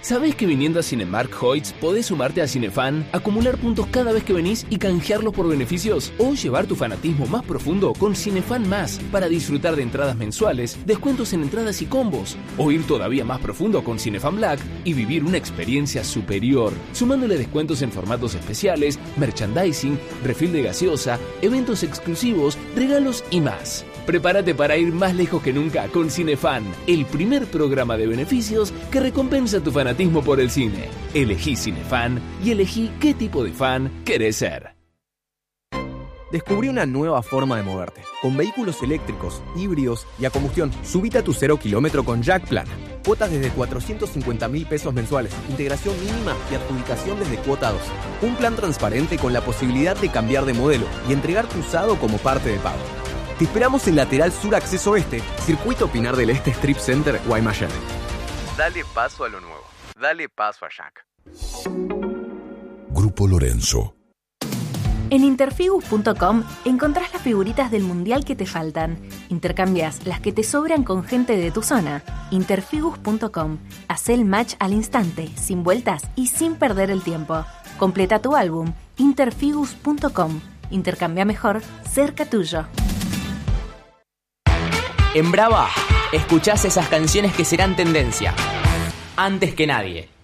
¿Sabés que viniendo a Cinemark Hoyts podés sumarte a Cinefan, acumular puntos cada vez que venís y canjearlos por beneficios? O llevar tu fanatismo más profundo con Cinefan Más para disfrutar de entradas mensuales, descuentos en entradas y combos. O ir todavía más profundo con Cinefan Black y vivir una experiencia superior, sumándole descuentos en formatos especiales, merchandising, refill de gaseosa, eventos exclusivos, regalos y más. Prepárate para ir más lejos que nunca con Cinefan, el primer programa de beneficios que recompensa tu fanatismo por el cine. Elegí Cinefan y elegí qué tipo de fan querés ser. Descubrí una nueva forma de moverte. Con vehículos eléctricos, híbridos y a combustión. Subite a tu 0 kilómetro con Jack Plan. Cuotas desde 450.000 pesos mensuales. Integración mínima y adjudicación desde cuota 12. Un plan transparente con la posibilidad de cambiar de modelo y entregar tu usado como parte de pago. Te esperamos en Lateral Sur Acceso Este, Circuito Pinar del Este Strip Center, Guaymallén. Dale paso a lo nuevo. Dale paso a Jack. Grupo Lorenzo. En interfigus.com encontrás las figuritas del mundial que te faltan. Intercambias las que te sobran con gente de tu zona. Interfigus.com. Hacé el match al instante, sin vueltas y sin perder el tiempo. Completa tu álbum. Interfigus.com. Intercambia mejor, cerca tuyo. En Brava, escuchás esas canciones que serán tendencia. Antes que nadie.